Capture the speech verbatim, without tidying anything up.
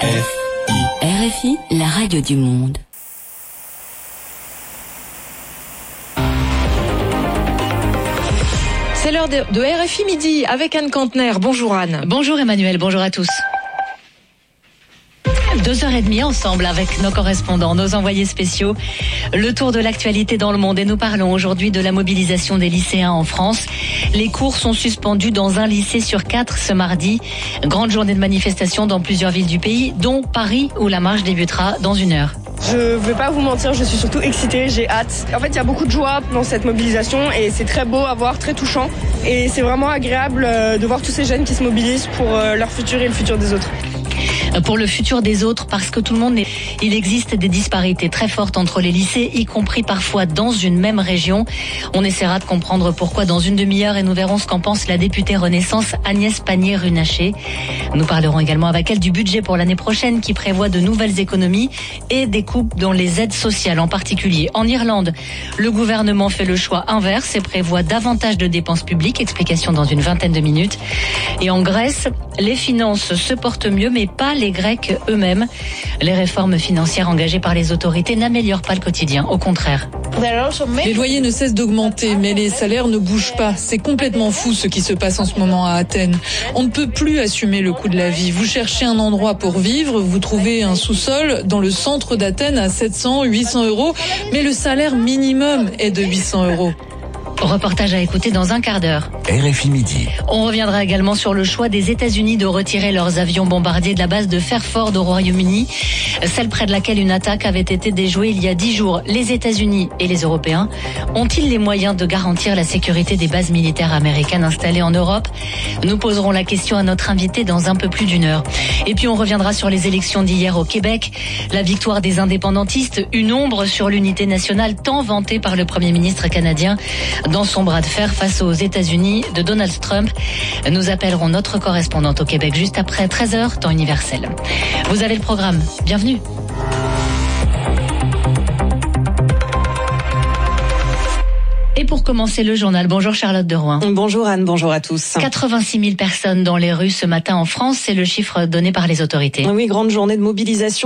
R F I, la radio du monde. C'est l'heure de, de R F I Midi avec Anne Cantner. Bonjour Anne. Bonjour Emmanuel, bonjour à tous. Deux heures et demie ensemble avec nos correspondants, nos envoyés spéciaux. Le tour de l'actualité dans le monde et nous parlons aujourd'hui de la mobilisation des lycéens en France. Les cours sont suspendus dans un lycée sur quatre ce mardi. Grande journée de manifestation dans plusieurs villes du pays, dont Paris où la marche débutera dans une heure. Je ne vais pas vous mentir, je suis surtout excitée, j'ai hâte. En fait, il y a beaucoup de joie dans cette mobilisation et c'est très beau à voir, très touchant. Et c'est vraiment agréable de voir tous ces jeunes qui se mobilisent pour leur futur et le futur des autres. Pour le futur des autres, parce que tout le monde est... Il existe des disparités très fortes entre les lycées, y compris parfois dans une même région. On essaiera de comprendre pourquoi dans une demi-heure et nous verrons ce qu'en pense la députée Renaissance Agnès Pannier-Runacher. Nous parlerons également avec elle du budget pour l'année prochaine qui prévoit de nouvelles économies et des coupes dans les aides sociales en particulier. En Irlande, le gouvernement fait le choix inverse et prévoit davantage de dépenses publiques. Explication dans une vingtaine de minutes. Et en Grèce, les finances se portent mieux, mais pas les Grecs eux-mêmes. Les réformes financières engagées par les autorités n'améliorent pas le quotidien, au contraire. Les loyers ne cessent d'augmenter, mais les salaires ne bougent pas. C'est complètement fou ce qui se passe en ce moment à Athènes. On ne peut plus assumer le coût de la vie. Vous cherchez un endroit pour vivre, vous trouvez un sous-sol dans le centre d'Athènes à sept cents, huit cents euros, mais le salaire minimum est de huit cents euros. Reportage à écouter dans un quart d'heure. R F I Midi. On reviendra également sur le choix des États-Unis de retirer leurs avions bombardiers de la base de Fairford au Royaume-Uni, celle près de laquelle une attaque avait été déjouée il y a dix jours. Les États-Unis et les Européens ont-ils les moyens de garantir la sécurité des bases militaires américaines installées en Europe? Nous poserons la question à notre invité dans un peu plus d'une heure. Et puis on reviendra sur les élections d'hier au Québec. La victoire des indépendantistes, une ombre sur l'unité nationale tant vantée par le Premier ministre canadien dans son bras de fer face aux États-Unis de Donald Trump. Nous appellerons notre correspondante au Québec juste après treize heures, temps universel. Vous avez le programme. Bienvenue. Et pour commencer le journal, bonjour Charlotte de Rouen. Bonjour Anne, bonjour à tous. quatre-vingt-six mille personnes dans les rues ce matin en France, c'est le chiffre donné par les autorités. Oui, grande journée de mobilisation